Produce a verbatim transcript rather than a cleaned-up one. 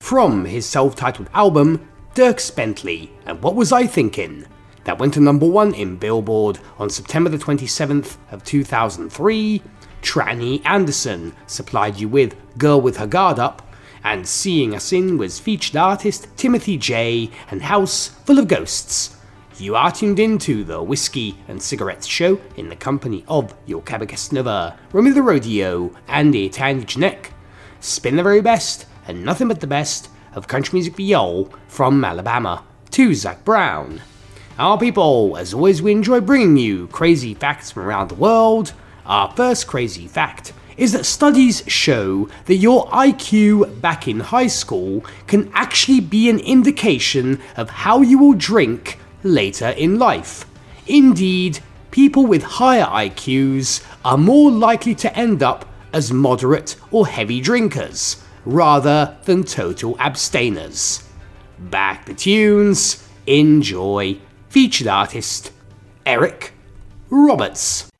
from his self-titled album Dierks Bentley and What Was I Thinking, that went to number one in Billboard on September the twenty-seventh of two thousand three. Tranny Anderson supplied you with Girl With Her Guard Up, and Seeing Us In was featured artist Timothy J and House Full of Ghosts. You are tuned into the Whiskey and Cigarettes Show in the company of your Cabagest Romy the Rodeo, and Tanya Janek. Spin the very best, and nothing but the best, of country music for y'all from Alabama to Zac Brown. Our people, as always, we enjoy bringing you crazy facts from around the world. Our first crazy fact is that studies show that your I Q back in high school can actually be an indication of how you will drink later in life. Indeed, people with higher I Qs are more likely to end up as moderate or heavy drinkers, rather than total abstainers. Back the tunes, enjoy. Featured artist, Eric Roberts.